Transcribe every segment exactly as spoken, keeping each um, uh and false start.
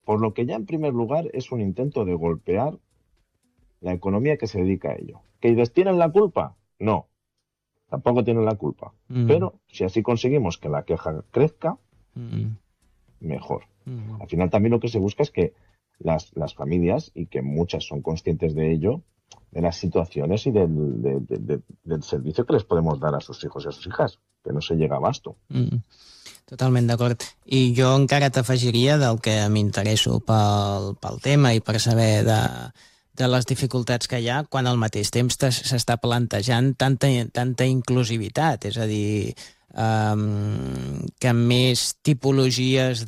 Por lo que ya en primer lugar es un intento de golpear la economía que se dedica a ello. ¿Que ellos tienen la culpa? No, tampoco tienen la culpa. Mm. Pero si así conseguimos que la queja crezca, Mm. mejor. Mm. Al final también lo que se busca es que las, las familias, y que muchas son conscientes de ello, de las situaciones y del, de, de, de, del servicio que les podemos dar a sus hijos i a sus hijas, que no se llega a abasto. Mm. Totalment d'acord. I jo encara t'afegiria del que m'interesso pel, pel tema i per saber de, de les dificultats que hi ha, quan al mateix temps s'està plantejant tanta, tanta inclusivitat, és a dir, um, que més tipologies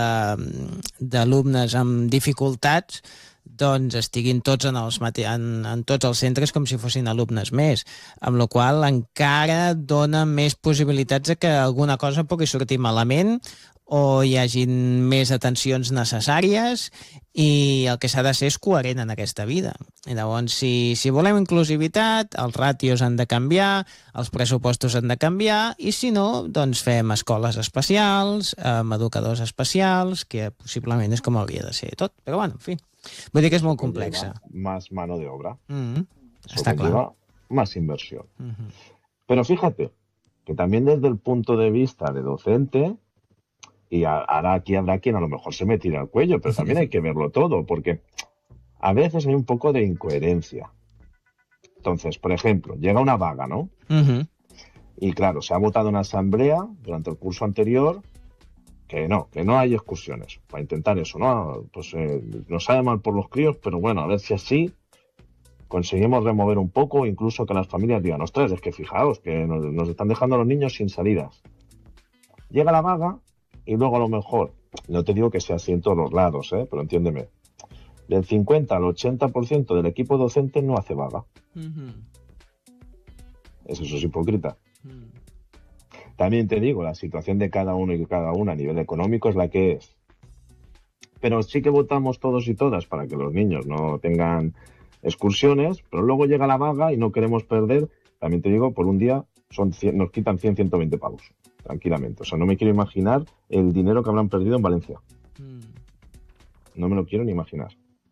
d'alumnes amb dificultats doncs estiguin tots en, els mate en, en tots els centres com si fossin alumnes més, amb la qual cosa encara dona més possibilitats de que alguna cosa pugui sortir malament o hi hagin més atencions necessàries, i el que s'ha de ser és coherent en aquesta vida. I llavors, si, si volem inclusivitat, els ràtios han de canviar, els pressupostos han de canviar, i si no, doncs fem escoles especials, amb educadors especials, que possiblement és com hauria de ser tot. Però bueno, en fi, vull dir que és molt complexa. Más mano de obra. Mm-hmm. Eso Está claro. Más inversión. Mm-hmm. Pero fíjate, que también desde el punto de vista de docente, y ahora aquí habrá quien a lo mejor se me tira al cuello, pero también hay que verlo todo, porque a veces hay un poco de incoherencia. Entonces, por ejemplo, llega una vaga, ¿no? Uh-huh. Y claro, se ha votado en asamblea durante el curso anterior que no, que no hay excursiones, para intentar eso, ¿no? Pues eh, nos sabe mal por los críos, pero bueno, a ver si así conseguimos remover un poco, incluso que las familias digan, ostras, es que fijaos, que nos, nos están dejando a los niños sin salidas. Llega la vaga, y luego a lo mejor, no te digo que sea así en todos los lados, ¿eh? Pero entiéndeme, del cincuenta al ochenta por ciento del equipo docente no hace vaga. Uh-huh. Eso, eso es hipócrita. Uh-huh. También te digo, la situación de cada uno y cada una a nivel económico es la que es. Pero sí que votamos todos y todas para que los niños no tengan excursiones, pero luego llega la vaga y no queremos perder, también te digo, por un día son cien, nos quitan cien, ciento veinte pavos. Tranquilamente. O sea, no me quiero imaginar el dinero que habrán perdido en Valencia. Mm. No me lo quiero ni imaginar.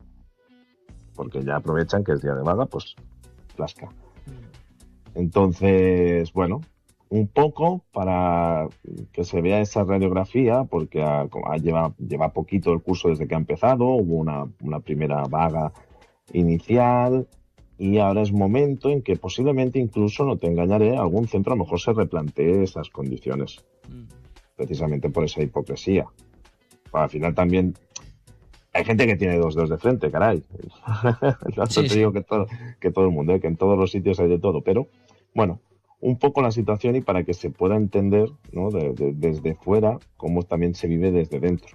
Porque ya aprovechan que es día de vaga, pues plasca. Mm. Entonces, bueno, un poco para que se vea esa radiografía, porque ha, ha lleva, lleva poquito el curso desde que ha empezado, hubo una, una primera vaga inicial, y ahora es momento en que posiblemente, incluso, no te engañaré, algún centro a lo mejor se replantee esas condiciones. Mm. Precisamente por esa hipocresía. Al final también hay gente que tiene dos dedos de frente, caray. No sí, te sí. digo que todo, que todo el mundo, ¿eh? Que en todos los sitios hay de todo. Pero, bueno, un poco la situación y para que se pueda entender, ¿no? de, de, desde fuera cómo también se vive desde dentro.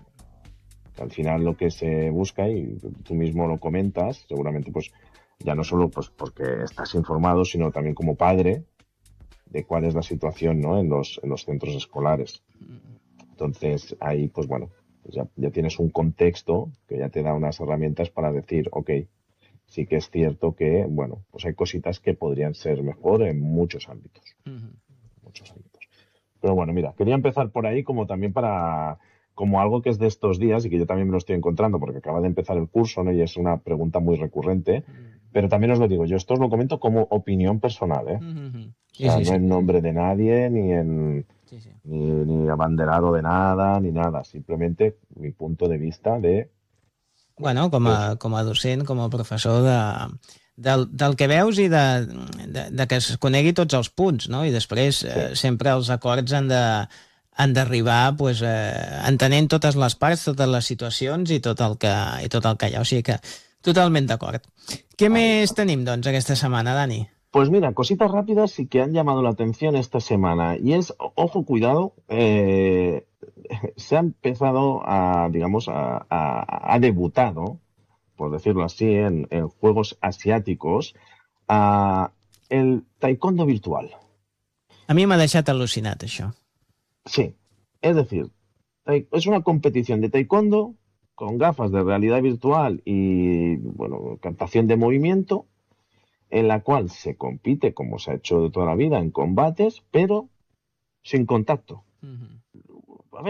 Al final lo que se busca, y tú mismo lo comentas, seguramente pues ya no solo pues porque estás informado, sino también como padre de cuál es la situación, ¿no? en los en los centros escolares. Entonces ahí pues bueno, pues ya, ya tienes un contexto que ya te da unas herramientas para decir, ok, sí que es cierto que, bueno, pues hay cositas que podrían ser mejor en muchos ámbitos. Uh-huh. Muchos ámbitos. Pero bueno, mira, quería empezar por ahí como también para... como algo que es de estos días y que yo también me lo estoy encontrando porque acaba de empezar el curso, ¿no? Y es una pregunta muy recurrente, pero también os lo digo, yo esto os lo comento como opinión personal, ¿eh? Uh-huh. Sí, o sea, sí, no sí. en nombre de nadie, ni en sí, sí. Ni, ni abanderado de nada, ni nada, simplemente mi punto de vista de... Bueno, com a, com a docent, com a professor de, del, del que veus i de, de, de que es conegui tots els punts, no? I després sí. eh, sempre els acords han de han d'arribar pues, eh, entenent totes les parts, totes les situacions i tot el que, i tot el que hi ha. O sigui que totalment d'acord. Què Ahí més está. Tenim, doncs, aquesta setmana, Dani? Pues mira, cositas rápidas y que han llamado la atención esta semana. Y es, ojo, cuidado, eh, se ha empezado a, digamos, a, a, a debutado, por decirlo así, en, en juegos asiáticos, a el taekwondo virtual. A mi m'ha deixat al·lucinat, això. Sí, es decir, es una competición de taekwondo con gafas de realidad virtual y, bueno, captación de movimiento, en la cual se compite, como se ha hecho de toda la vida, en combates, pero sin contacto. Uh-huh. A ver,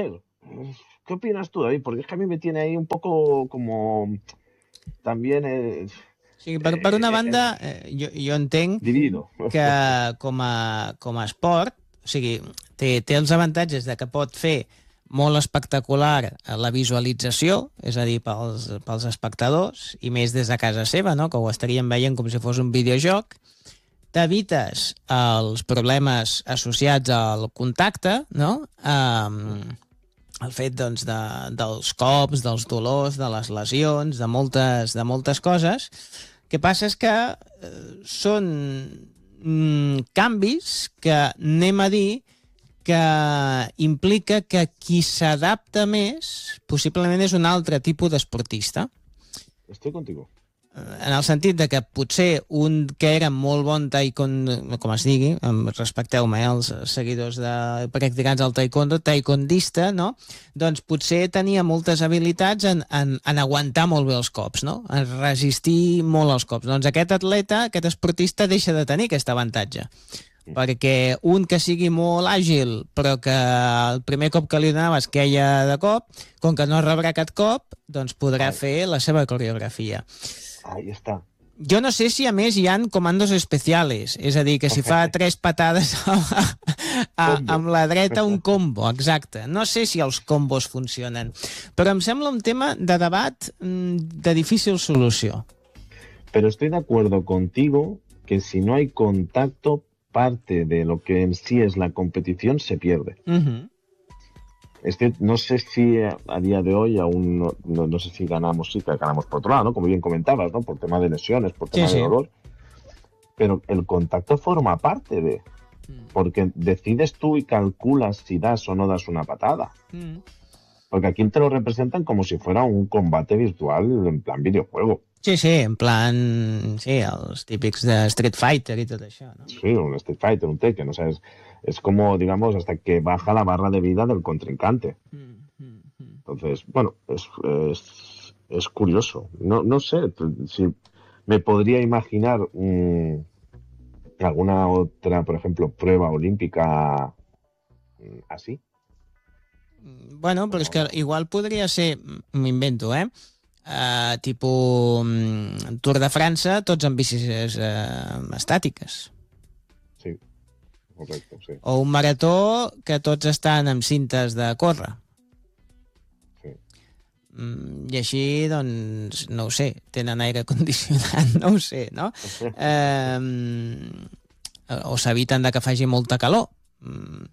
¿Qué opinas tú, David? Porque es que a mí me tiene ahí un poco como también eh, Sí, per, per una eh, eh, banda, eh, jo, jo entenc dividido. que com a, com a esport, o sigui, té, té els avantatges de que pot fer molt espectacular la visualització, és a dir, pels, pels espectadors, i més des de casa seva, no? Que ho estaríem veient com si fos un videojoc. T'evites els problemes associats al contacte, no? Um, el fet doncs, de, dels cops, dels dolors, de les lesions, de moltes, de moltes coses. El que passa és que eh, són mm, canvis que anem a dir que implica que qui s'adapta més possiblement és un altre tipus d'esportista. Estoy contigo. En el sentit de que potser un que era molt bon taekwondo, com es digui, respecteu-me, eh, els seguidors de practicants del taekwondo, taekwondista, no? Doncs potser tenia moltes habilitats en, en, en aguantar molt bé els cops, no? En resistir molt els cops. Doncs aquest atleta, aquest esportista, deixa de tenir aquest avantatge. Perquè un que sigui molt àgil, però que el primer cop que li donaves queia de cop, com que no rebrà aquest cop, doncs podrà Ai. fer la seva coreografia. Ahí está. Jo no sé si a més hi ha comandos especials, és a dir, que si fa tres patades a, a, amb la dreta un combo, exacte. No sé si els combos funcionen, però em sembla un tema de debat de difícil solució. Pero estoy de acuerdo contigo que si no hay contacto, parte de lo que en sí es la competición se pierde. Uh-huh. Este, no sé si a día de hoy aún no, no, no sé si ganamos, sí que ganamos por otro lado, ¿no? Como bien comentabas, ¿no? Por tema de lesiones, por tema sí, de sí. dolor. Pero el contacto forma parte de... Porque decides tú y calculas si das o no das una patada. Mm. Porque aquí te lo representan como si fuera un combate virtual en plan videojuego. Sí, sí, en plan... Sí, els típics de Street Fighter i tot això, no? Sí, un Street Fighter, un Tekken, o sea, es, es como, digamos, hasta que baja la barra de vida del contrincante. Mm, mm, mm. Entonces, bueno, es, es, es curioso. No, no sé si me podría imaginar um, alguna otra, por ejemplo, prueba olímpica um, así. Bueno, però és que igual podria ser, m'invento, eh? Uh, tipus um, Tour de França, tots amb bicis uh, estàtiques. Sí, correcto, sí. O un marató que tots estan amb cintes de córrer. Sí. Mm, I així, doncs, no ho sé, tenen aire condicionat, no ho sé, no? Uh, o s'eviten de que faci molta calor. Mm.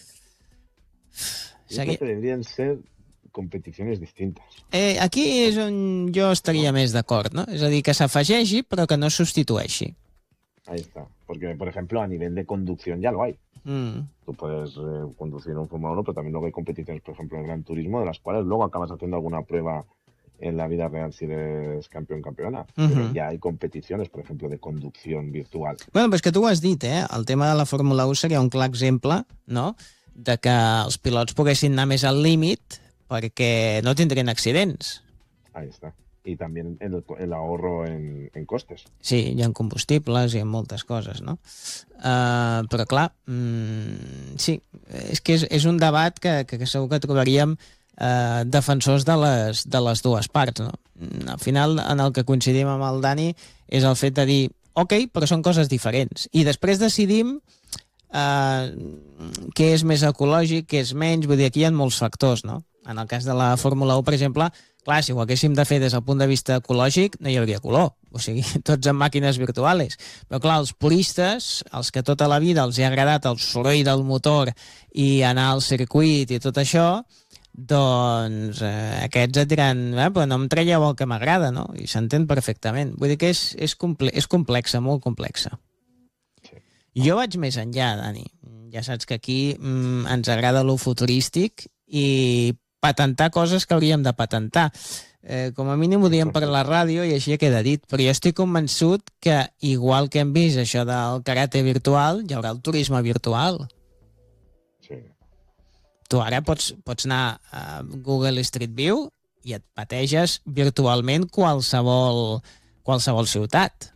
Segui... que deberían ser competiciones distintas. Eh, aquí és on jo estaria més d'acord, ¿no? És a dir, que s'afegeixi però que no sustitueixi. Ahí está. Porque, por ejemplo, a nivel de conducción ya lo hay. Mm. Tú puedes eh, conducir un Fórmula uno, pero también luego hay competiciones, por ejemplo, en el Gran Turismo, de las cuales luego acabas haciendo alguna prueba en la vida real si eres campeón campeona. Uh-huh. Pero ya hay competiciones, por ejemplo, de conducción virtual. Bueno, però és que tu ho has dit, eh? El tema de la Fórmula u seria un clar exemple, no?, de que els pilots poguessin anar més al límit perquè no tindrien accidents. Ahí está. Y también el, el ahorro en, en costes. Sí, hi ha combustibles i en moltes coses, no? Uh, però clar, mm, sí, és que és, és un debat que, que, que segur que trobaríem uh, defensors de les, de les dues parts, no? Al final, en el que coincidim amb el Dani és el fet de dir, ok, però són coses diferents. I després decidim uh, què és més ecològic, què és menys, vull dir, aquí hi ha molts factors, no? En el cas de la Fórmula u, per exemple, clar, si ho haguéssim de fer des del punt de vista ecològic, no hi hauria color. O sigui, tots en màquines virtuals. Però clar, els puristes, els que tota la vida els ha agradat el soroll del motor i anar al circuit i tot això, doncs eh, aquests et diran, eh, però no em traieu el que m'agrada, no? I s'entén perfectament. Vull dir que és, és, comple és complexa, molt complexa. Sí. Jo vaig més enllà, Dani. Ja saps que aquí mm, ens agrada lo futurístic i patentar coses que hauríem de patentar. Eh, com a mínim ho diem per la ràdio i així queda dit, però jo estic convençut que, igual que hem vist això del karate virtual, hi haurà el turisme virtual. Sí. Tu ara pots, pots anar a Google Street View i et pateges virtualment qualsevol, qualsevol ciutat.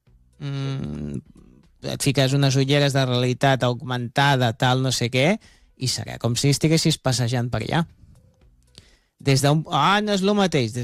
Mm, et fiques unes ulleres de realitat augmentada, tal, no sé què, i serà com si estiguessis passejant per allà. des d'un... Ah, no és el mateix, des